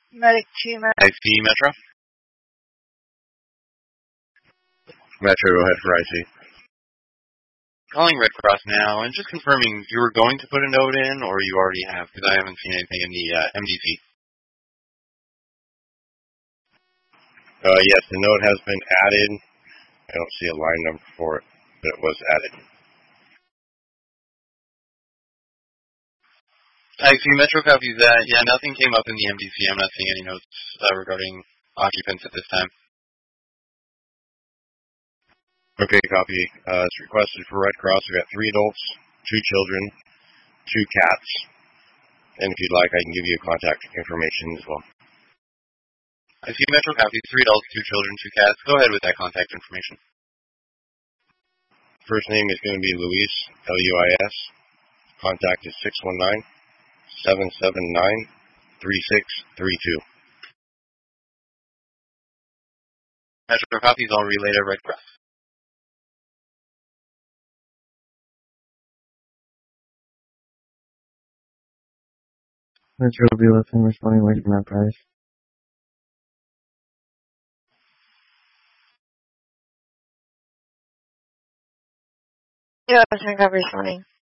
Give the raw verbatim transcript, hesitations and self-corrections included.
Medic two, Metro. I C Metro. Metro, go ahead for I C. Calling Red Cross now, and just confirming you were going to put a note in, or you already have, because I haven't seen anything in the uh, M D C. Uh, yes, the note has been added. I don't see a line number for it, but it was added. I see Metro copies that. Yeah, nothing came up in the M D C. I'm not seeing any notes uh, regarding occupants at this time. Okay, copy. Uh, it's requested for Red Cross. We've got three adults, two children, two cats. And if you'd like, I can give you contact information as well. I see Metro copies, three adults, two children, two cats. Go ahead with that contact information. First name is going to be Luis, L U I S. Contact is six one nine, seven seven nine, three six three two. Metro copies all relayed at Red Cross. Metro will be listening, responding, waiting for that price. Yeah, ten copy responding.